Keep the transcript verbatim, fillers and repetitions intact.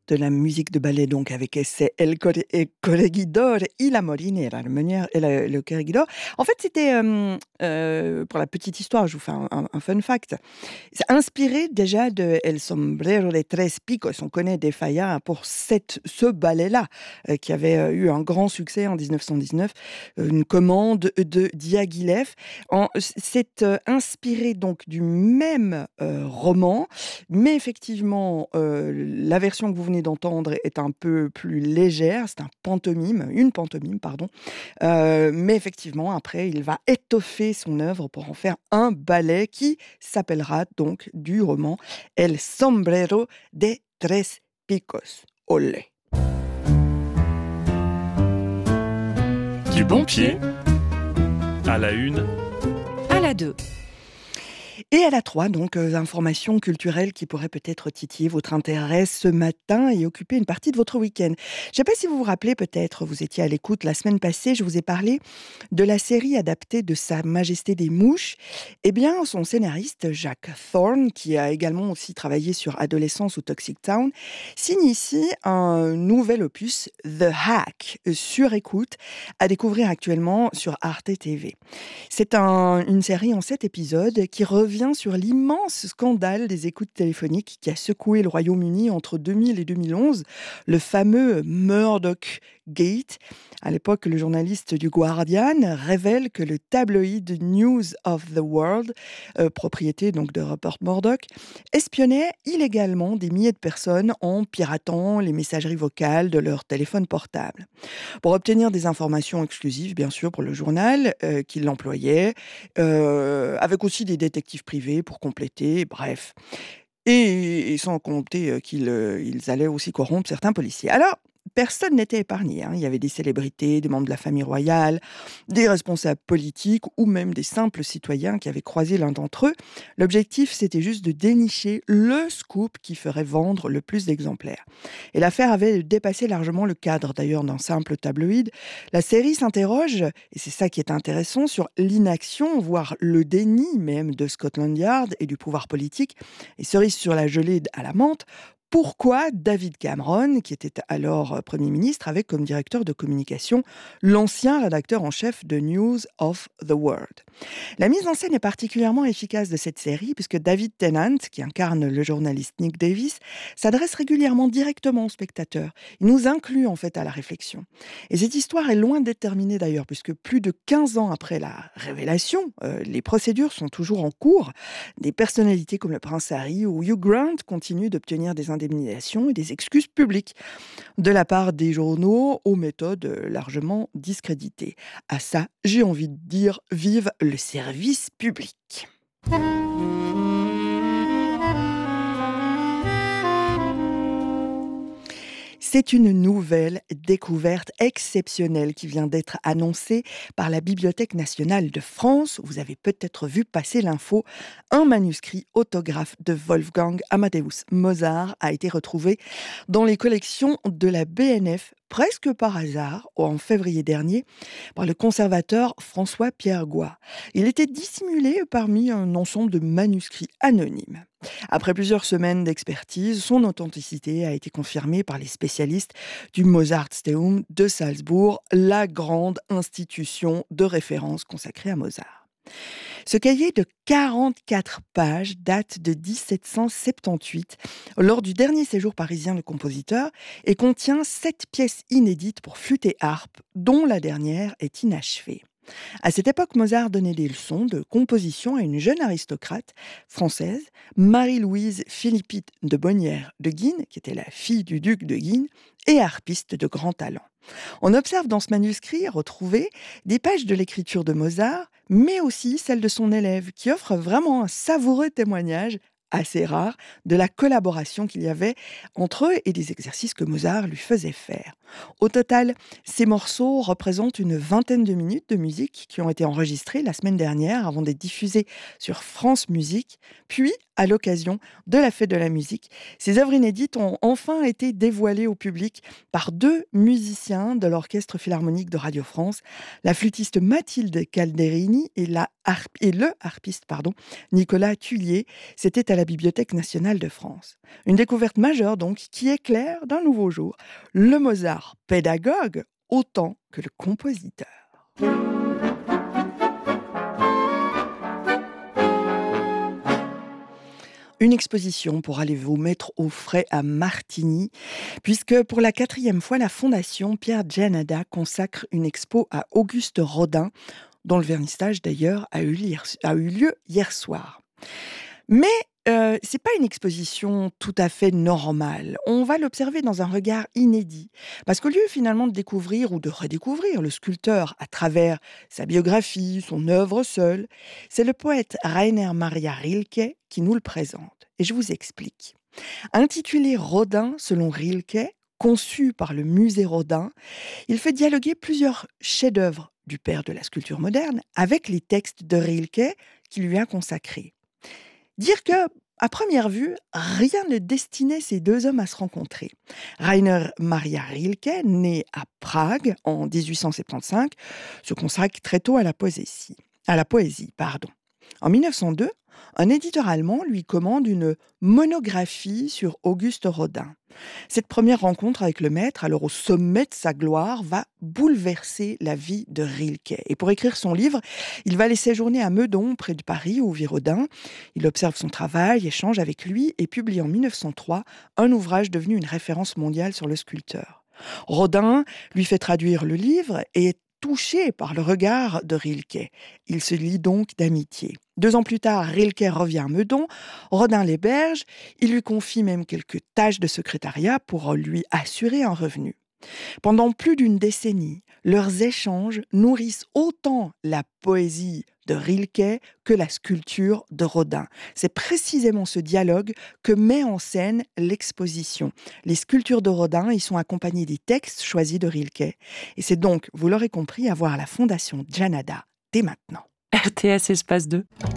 de la musique de ballet, donc avec c'est El Core- El Corregidor y la Molinera, le, meunier- et le, le Corregidor. En fait, c'était, euh, euh, pour la petite histoire, je vous fais un, un- un fun fact. C'est inspiré déjà de El Sombrero de Tres Picos. On connaît des Falla pour cette, ce ballet-là, euh, qui avait euh, eu un grand succès en dix-neuf cent dix-neuf, euh, une commande de Diaghilev. En- C'est euh, inspiré donc du même euh, roman, mais effectivement, euh, la version que vous venez d'entendre est un peu plus légère. C'est un pantomime, une pantomime, pardon. Euh, mais effectivement, après, il va étoffer son œuvre pour en faire un ballet qui s'appellera donc du roman El Sombrero de Tres Picos. Olé. Du bon pied à la une. À la deux. Et à la trois, donc, euh, informations culturelles qui pourraient peut-être titiller votre intérêt ce matin et occuper une partie de votre week-end. Je ne sais pas si vous vous rappelez, peut-être, vous étiez à l'écoute la semaine passée, je vous ai parlé de la série adaptée de Sa Majesté des Mouches. Eh bien, son scénariste, Jack Thorne, qui a également aussi travaillé sur Adolescence ou Toxic Town, signe ici un nouvel opus, The Hack, sur écoute, à découvrir actuellement sur Arte T V. C'est un- une série en sept épisodes qui revient sur l'immense scandale des écoutes téléphoniques qui a secoué le Royaume-Uni entre deux mille et deux mille onze, le fameux Murdoch Gate. À l'époque, le journaliste du Guardian révèle que le tabloïd News of the World, euh, propriété donc de Rupert Murdoch, espionnait illégalement des milliers de personnes en piratant les messageries vocales de leur téléphone portable. Pour obtenir des informations exclusives, bien sûr, pour le journal euh, qui l'employait, euh, avec aussi des détectives privés pour compléter, bref. Et, et sans compter euh, qu'ils euh, ils allaient aussi corrompre certains policiers. Alors, personne n'était épargné, hein. Il y avait des célébrités, des membres de la famille royale, des responsables politiques ou même des simples citoyens qui avaient croisé l'un d'entre eux. L'objectif, c'était juste de dénicher le scoop qui ferait vendre le plus d'exemplaires. Et l'affaire avait dépassé largement le cadre d'ailleurs d'un simple tabloïd. La série s'interroge, et c'est ça qui est intéressant, sur l'inaction, voire le déni même de Scotland Yard et du pouvoir politique. Et cerise sur la gelée à la menthe, pourquoi David Cameron, qui était alors Premier ministre, avait comme directeur de communication l'ancien rédacteur en chef de News of the World. La mise en scène est particulièrement efficace de cette série puisque David Tennant, qui incarne le journaliste Nick Davis, s'adresse régulièrement directement aux spectateurs. Il nous inclut en fait à la réflexion. Et cette histoire est loin d'être terminée d'ailleurs puisque plus de quinze ans après la révélation, euh, les procédures sont toujours en cours. Des personnalités comme le prince Harry ou Hugh Grant continuent d'obtenir des indemnisations et des excuses publiques de la part des journaux aux méthodes largement discréditées. À ça, j'ai envie de dire vive le service public. C'est une nouvelle découverte exceptionnelle qui vient d'être annoncée par la Bibliothèque nationale de France. Vous avez peut-être vu passer l'info. Un manuscrit autographe de Wolfgang Amadeus Mozart a été retrouvé dans les collections de la B N F, presque par hasard, en février dernier, par le conservateur François-Pierre Goy. Il était dissimulé parmi un ensemble de manuscrits anonymes. Après plusieurs semaines d'expertise, son authenticité a été confirmée par les spécialistes du Mozarteum de Salzbourg, la grande institution de référence consacrée à Mozart. Ce cahier de quarante-quatre pages date de dix-sept cent soixante-dix-huit, lors du dernier séjour parisien du compositeur, et contient sept pièces inédites pour flûte et harpe, dont la dernière est inachevée. À cette époque, Mozart donnait des leçons de composition à une jeune aristocrate française, Marie-Louise Philippide de Bonnières de Guines, qui était la fille du duc de Guines, et harpiste de grand talent. On observe dans ce manuscrit retrouvé des pages de l'écriture de Mozart, mais aussi celles de son élève, qui offre vraiment un savoureux témoignage assez rare de la collaboration qu'il y avait entre eux et des exercices que Mozart lui faisait faire. Au total, ces morceaux représentent une vingtaine de minutes de musique qui ont été enregistrés la semaine dernière avant d'être diffusés sur France Musique, puis à l'occasion de la Fête de la musique. Ces œuvres inédites ont enfin été dévoilées au public par deux musiciens de l'Orchestre Philharmonique de Radio France, la flûtiste Mathilde Calderini et, la harp- et le harpiste pardon, Nicolas Tullier. C'était à à la Bibliothèque nationale de France. Une découverte majeure donc qui éclaire d'un nouveau jour le Mozart pédagogue autant que le compositeur. Une exposition pour aller vous mettre au frais à Martigny, puisque pour la quatrième fois, la Fondation Pierre Gianada consacre une expo à Auguste Rodin, dont le vernissage d'ailleurs a eu, hier, a eu lieu hier soir. Mais euh, c'est pas une exposition tout à fait normale. On va l'observer dans un regard inédit. Parce qu'au lieu finalement de découvrir ou de redécouvrir le sculpteur à travers sa biographie, son œuvre seule, c'est le poète Rainer Maria Rilke qui nous le présente. Et je vous explique. Intitulé Rodin selon Rilke, conçu par le musée Rodin, il fait dialoguer plusieurs chefs-d'œuvre du père de la sculpture moderne avec les textes de Rilke qui lui a consacrés. Dire que, à première vue, rien ne destinait ces deux hommes à se rencontrer. Rainer Maria Rilke, né à Prague en dix-huit cent soixante-quinze, se consacre très tôt à la poésie. À la poésie, pardon. En mille neuf cent deux, un éditeur allemand lui commande une monographie sur Auguste Rodin. Cette première rencontre avec le maître, alors au sommet de sa gloire, va bouleverser la vie de Rilke. Et pour écrire son livre, il va aller séjourner à Meudon, près de Paris, où vit Rodin. Il observe son travail, échange avec lui et publie en mille neuf cent trois un ouvrage devenu une référence mondiale sur le sculpteur. Rodin lui fait traduire le livre et est touché par le regard de Rilke. Il se lie donc d'amitié. Deux ans plus tard, Rilke revient à Meudon, Rodin l'héberge, il lui confie même quelques tâches de secrétariat pour lui assurer un revenu. Pendant plus d'une décennie, leurs échanges nourrissent autant la poésie de Rilke que la sculpture de Rodin. C'est précisément ce dialogue que met en scène l'exposition. Les sculptures de Rodin y sont accompagnées des textes choisis de Rilke. Et c'est donc, vous l'aurez compris, à voir à la Fondation Gianada dès maintenant. R T S Espace deux.